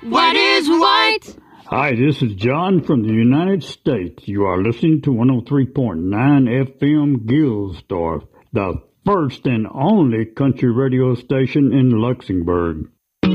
What is white? Hi, this is John from the United States. You are listening to 103.9 FM Gilsdorf, the first and only country radio station in Luxembourg.